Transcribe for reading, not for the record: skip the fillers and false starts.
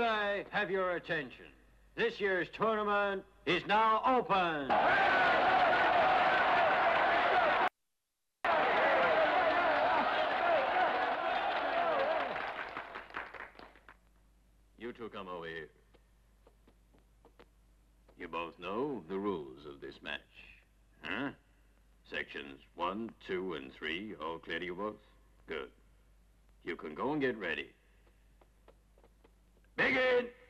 Could I have your attention? This year's tournament is now open. You two come over here. You both know the rules of this match, huh? Sections 1, 2, and 3, all clear to you both? Good. You can go and get ready. Begin!